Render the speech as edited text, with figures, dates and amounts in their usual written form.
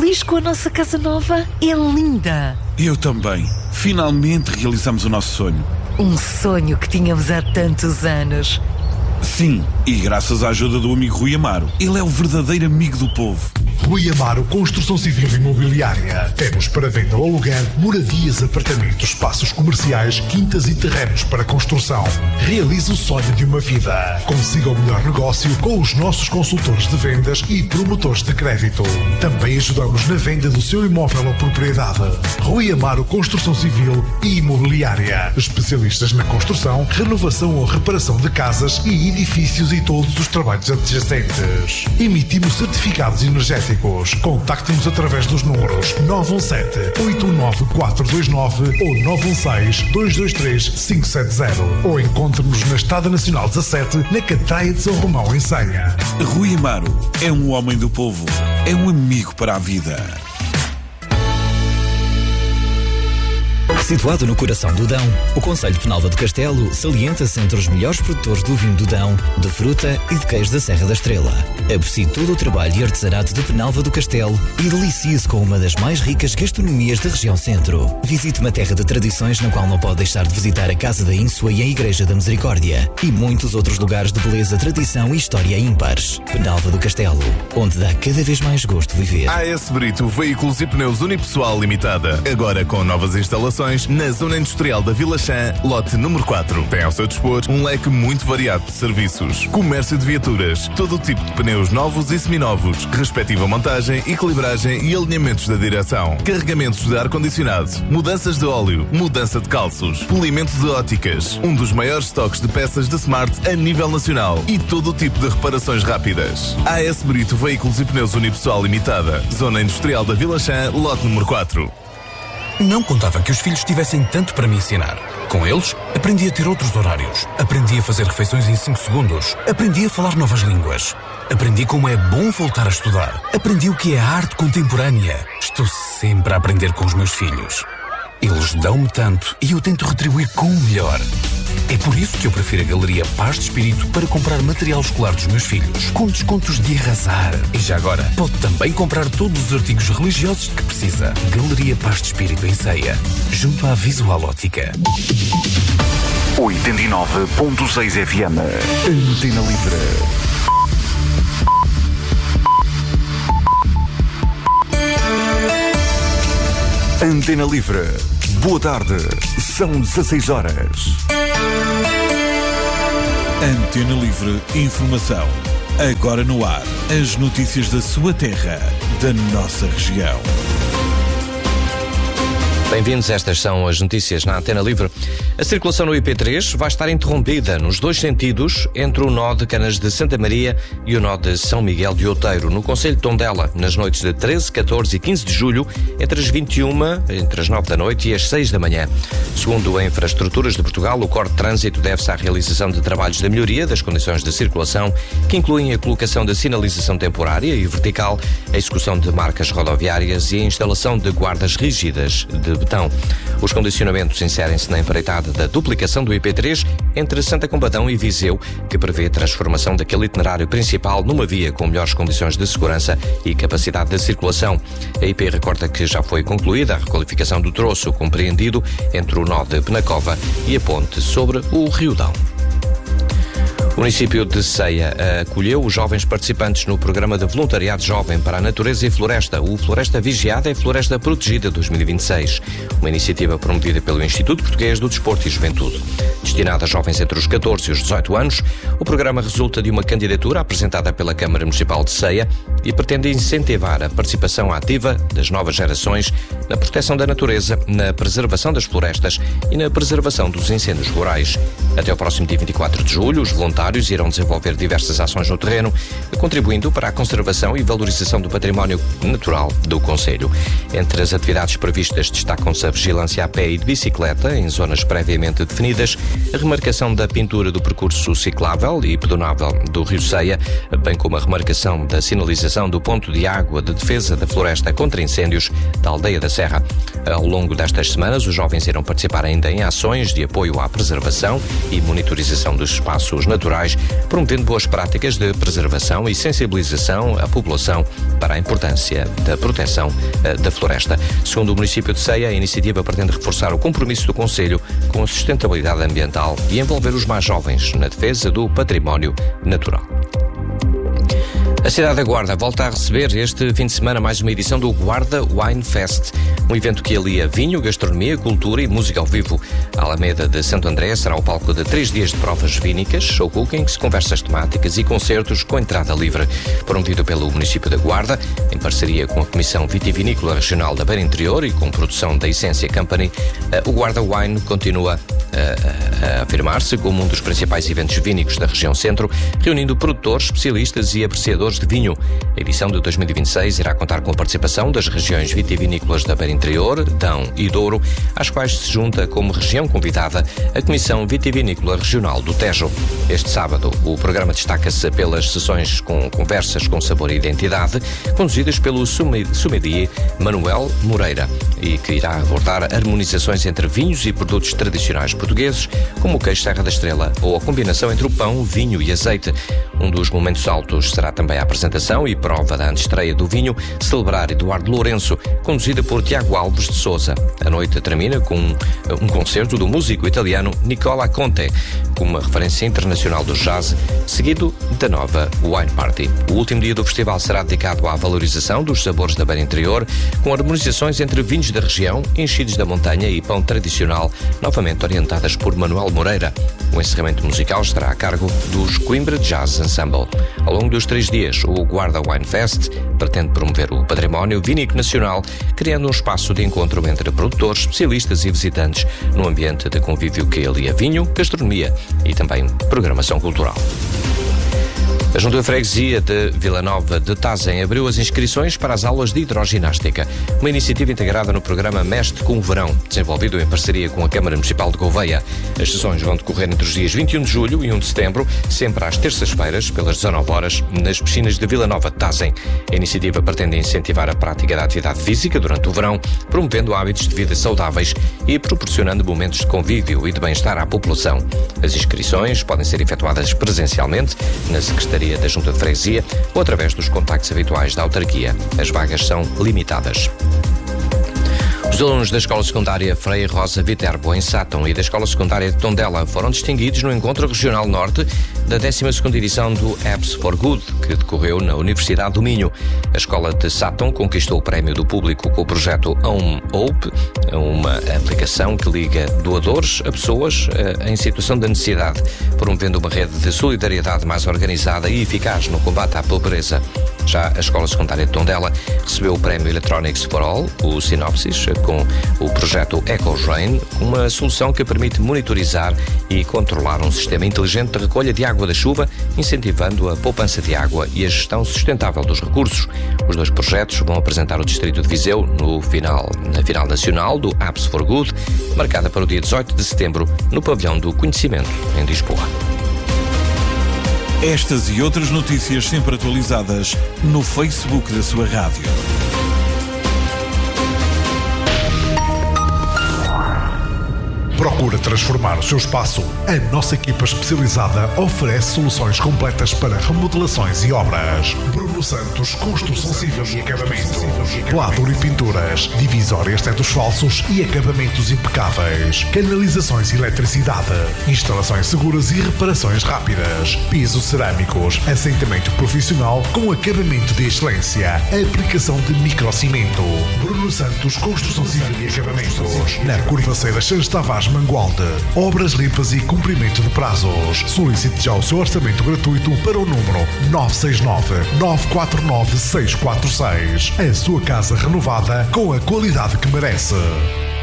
feliz com a nossa casa nova. É linda. Eu também. Finalmente realizamos o nosso sonho. Um sonho que tínhamos há tantos anos. Sim, e graças à ajuda do amigo Rui Amaro. Ele é o verdadeiro amigo do povo. Rui Amaro Construção Civil e Imobiliária. Temos para venda ou aluguer moradias, apartamentos, espaços comerciais, quintas e terrenos para construção. Realize o sonho de uma vida. Consiga o melhor negócio com os nossos consultores de vendas e promotores de crédito. Também ajudamos na venda do seu imóvel ou propriedade. Rui Amaro Construção Civil e Imobiliária. Especialistas na construção, renovação ou reparação de casas e edifícios e todos os trabalhos adjacentes. Emitimos certificados energéticos. Contacte-nos através dos números 917-819-429 ou 916-223-570 ou encontre-nos na Estrada Nacional 17, na Catraia de São Romão, em Senha. Rui Amaro é um homem do povo. É um amigo para a vida. Situado no coração do Dão, o Concelho de Penalva do Castelo salienta-se entre os melhores produtores do vinho do Dão, de fruta e de queijo da Serra da Estrela. Aprecie todo o trabalho e artesanato de Penalva do Castelo e delicie-se com uma das mais ricas gastronomias da região centro. Visite uma terra de tradições na qual não pode deixar de visitar a Casa da Ínsua e a Igreja da Misericórdia e muitos outros lugares de beleza, tradição e história ímpares. Penalva do Castelo, onde dá cada vez mais gosto viver. AS Brito Veículos e Pneus Unipessoal Limitada, agora com novas instalações na Zona Industrial da Vila Chã, lote número 4. Tem ao seu dispor um leque muito variado de serviços. Comércio de viaturas, todo o tipo de pneus novos e seminovos, respectiva montagem, equilibragem e alinhamentos da direção. Carregamentos de ar-condicionado, mudanças de óleo, mudança de calços, polimento de óticas, um dos maiores estoques de peças de Smart a nível nacional e todo o tipo de reparações rápidas. AS Brito Veículos e Pneus Unipessoal Limitada, Zona Industrial da Vila Chã, lote número 4. Não contava que os filhos tivessem tanto para me ensinar. Com eles, aprendi a ter outros horários. Aprendi a fazer refeições em 5 segundos. Aprendi a falar novas línguas. Aprendi como é bom voltar a estudar. Aprendi o que é a arte contemporânea. Estou sempre a aprender com os meus filhos. Eles dão-me tanto e eu tento retribuir com o melhor. É por isso que eu prefiro a Galeria Paz de Espírito para comprar material escolar dos meus filhos, com descontos de arrasar. E já agora, pode também comprar todos os artigos religiosos que precisa. Galeria Paz de Espírito em Ceia, junto à Visual Ótica. 89.6 FM. Antena Livre. Antena Livre. Boa tarde. São 16 horas. Antena Livre Informação. Agora no ar. As notícias da sua terra, da nossa região. Bem-vindos, estas são as notícias na Antena Livre. A circulação no IP3 vai estar interrompida nos dois sentidos entre o nó de Canas de Santa Maria e o nó de São Miguel de Outeiro, no concelho de Tondela, nas noites de 13, 14 e 15 de julho, entre as 21, entre as 9 da noite e as 6 da manhã. Segundo a Infraestruturas de Portugal, o Corte de Trânsito deve-se à realização de trabalhos de melhoria das condições de circulação, que incluem a colocação de sinalização temporária e vertical, a execução de marcas rodoviárias e a instalação de guardas rígidas de betão. Os condicionamentos inserem-se na empreitada da duplicação do IP3 entre Santa Combadão e Viseu, que prevê a transformação daquele itinerário principal numa via com melhores condições de segurança e capacidade de circulação. A IP recorda que já foi concluída a requalificação do troço compreendido entre o nó de Penacova e a ponte sobre o Rio Dão. O município de Ceia acolheu os jovens participantes no programa de voluntariado jovem para a natureza e floresta, o Floresta Vigiada e Floresta Protegida 2026, uma iniciativa promovida pelo Instituto Português do Desporto e Juventude. Destinada a jovens entre os 14 e os 18 anos, o programa resulta de uma candidatura apresentada pela Câmara Municipal de Ceia e pretende incentivar a participação ativa das novas gerações na proteção da natureza, na preservação das florestas e na preservação dos incêndios rurais. Até ao próximo dia 24 de julho, os voluntários irão desenvolver diversas ações no terreno, contribuindo para a conservação e valorização do património natural do concelho. Entre as atividades previstas destacam-se a vigilância a pé e de bicicleta em zonas previamente definidas, a remarcação da pintura do percurso ciclável e pedonável do Rio Ceia, bem como a remarcação da sinalização instalação do ponto de água de defesa da floresta contra incêndios da Aldeia da Serra. Ao longo destas semanas, os jovens irão participar ainda em ações de apoio à preservação e monitorização dos espaços naturais, promovendo boas práticas de preservação e sensibilização à população para a importância da proteção da floresta. Segundo o município de Ceia, a iniciativa pretende reforçar o compromisso do Concelho com a sustentabilidade ambiental e envolver os mais jovens na defesa do património natural. A cidade da Guarda volta a receber este fim de semana mais uma edição do Guarda Wine Fest, um evento que alia vinho, gastronomia, cultura e música ao vivo. A Alameda de Santo André será o palco de 3 dias de provas vínicas, show cooking, conversas temáticas e concertos com entrada livre. Promovido pelo município da Guarda, em parceria com a Comissão Vitivinícola Regional da Beira Interior e com produção da Essência Company, o Guarda Wine continua a afirmar-se como um dos principais eventos vínicos da região centro, reunindo produtores, especialistas e apreciadores de vinho. A edição de 2026 irá contar com a participação das regiões vitivinícolas da Beira Interior, Dão e Douro, às quais se junta como região convidada a Comissão Vitivinícola Regional do Tejo. Este sábado, o programa destaca-se pelas sessões com conversas com sabor e identidade, conduzidas pelo sommelier Manuel Moreira, e que irá abordar harmonizações entre vinhos e produtos tradicionais portugueses, como o queijo Serra da Estrela ou a combinação entre o pão, vinho e azeite. Um dos momentos altos será também a apresentação e prova da antestreia do vinho Celebrar Eduardo Lourenço, conduzida por Tiago Alves de Souza. A noite termina com um concerto do músico italiano Nicola Conte, com uma referência internacional do jazz, seguido da nova Wine Party. O último dia do festival será dedicado à valorização dos sabores da Beira Interior, com harmonizações entre vinhos da região, enchidos da montanha e pão tradicional, novamente orientadas por Manuel Moreira. O encerramento musical estará a cargo dos Coimbra Jazz Ensemble. Ao longo dos 3 dias, o Guarda Wine Fest pretende promover o património vínico nacional, criando um espaço de encontro entre produtores, especialistas e visitantes, num ambiente de convívio que alia vinho, gastronomia e também programação cultural. A Junta de Freguesia de Vila Nova de Tazem abriu as inscrições para as aulas de hidroginástica, uma iniciativa integrada no programa Mestre com o Verão, desenvolvido em parceria com a Câmara Municipal de Gouveia. As sessões vão decorrer entre os dias 21 de julho e 1 de setembro, sempre às terças-feiras, pelas 19 horas, nas piscinas de Vila Nova de Tazem. A iniciativa pretende incentivar a prática da atividade física durante o verão, promovendo hábitos de vida saudáveis e proporcionando momentos de convívio e de bem-estar à população. As inscrições podem ser efetuadas presencialmente na Secretaria da Junta de Freguesia ou através dos contactos habituais da autarquia. As vagas são limitadas. Os alunos da Escola Secundária Frei Rosa Viterbo, em Sátão, e da Escola Secundária de Tondela foram distinguidos no Encontro Regional Norte da 12ª edição do Apps for Good, que decorreu na Universidade do Minho. A Escola de Sátão conquistou o prémio do público com o projeto Home Hope, uma aplicação que liga doadores a pessoas em situação de necessidade, promovendo uma rede de solidariedade mais organizada e eficaz no combate à pobreza. Já a Escola Secundária de Tondela recebeu o prémio Electronics for All, o Sinopsis, com o projeto EcoDrain, uma solução que permite monitorizar e controlar um sistema inteligente de recolha de água da chuva, incentivando a poupança de água e a gestão sustentável dos recursos. Os 2 projetos vão apresentar o Distrito de Viseu na final nacional do Apps for Good, marcada para o dia 18 de setembro, no Pavilhão do Conhecimento, em Lisboa. Estas e outras notícias sempre atualizadas no Facebook da sua rádio. Procura transformar o seu espaço? A nossa equipa especializada oferece soluções completas para remodelações e obras. Bruno Santos, Construção Civil e Acabamento. Quadro e pinturas, divisórias tetos falsos e acabamentos impecáveis. Canalizações e eletricidade. Instalações seguras e reparações rápidas. Pisos cerâmicos, assentamento profissional com acabamento de excelência. Aplicação de microcimento. Bruno Santos, Construção Civil e Acabamentos. Na Curvaceira Santos Tavares Mangualde. Obras limpas e cumprimento de prazos. Solicite já o seu orçamento gratuito para o número 969-949-646. A sua casa renovada com a qualidade que merece.